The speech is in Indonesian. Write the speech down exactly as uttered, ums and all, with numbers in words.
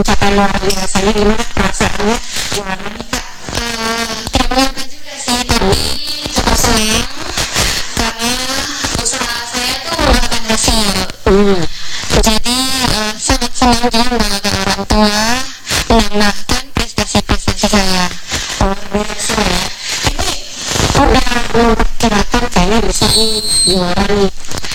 pencapaian luar biasanya, gimana perasaannya, gimana nih kak? Uh, tidak menyangka juga sih, tapi cukup senang karena usaha saya tuh membuahkan hasil. Hmm. Jadi uh, sangat senang juga membanggakan orang tua, menambahkan prestasi-prestasi saya. Luar biasa ya. Ini udah memperkirakan kayaknya bisa nih juara nih.